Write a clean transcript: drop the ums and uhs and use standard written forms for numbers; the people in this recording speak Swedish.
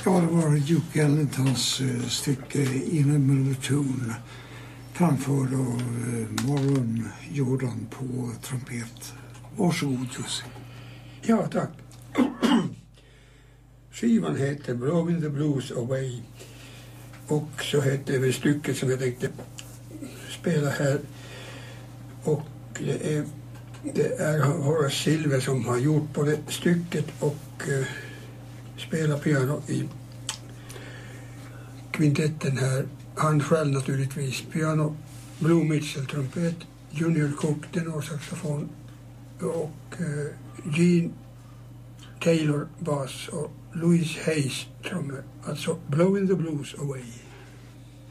Ja, det var Duke Ellingtons stycke In a Monotone framförd av Morgon Jordan på trumpet. Varsågod, Jussi. Ja, tack. Skivan heter Blowing the Blues Away och så heter det stycket som jag tänkte spela här, och det är Horace Silver som har gjort både stycket och spelar piano i kvintetten här. Han själv naturligtvis piano, Blue Mitchell trumpet, Junior Cook tenorsaxofon och Gene Taylor bas och Louis Hayes trummor. Alltså Blowing the Blues Away.